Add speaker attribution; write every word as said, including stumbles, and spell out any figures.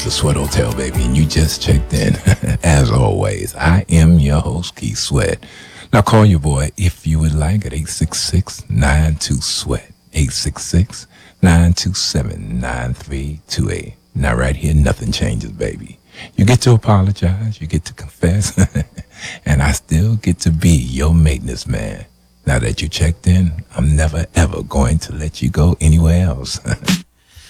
Speaker 1: is the Sweat Hotel, baby, and you just checked in. As always, I am your host, Keith Sweat. Now call your boy if you would like at eight six six, nine two, sweat, eight six six, nine two seven, nine three two eight. Now right here, nothing changes, baby. You get to apologize, you get to confess, and I still get to be your maintenance man. Now that you checked in, I'm never ever going to let you go anywhere else.